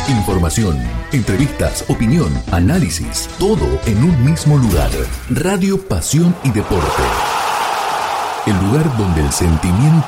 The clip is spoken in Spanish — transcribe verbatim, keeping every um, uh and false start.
Información, entrevistas, opinión, análisis, todo en un mismo lugar. Radio Pasión y Deporte. El lugar donde el sentimiento